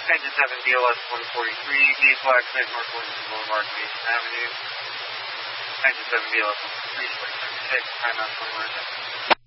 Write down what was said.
Engine 7 BLS 143, vehicle accident North Williamson Boulevard, Mason Avenue. Engine 7 BLS 143, 2076, timeout 21 seconds.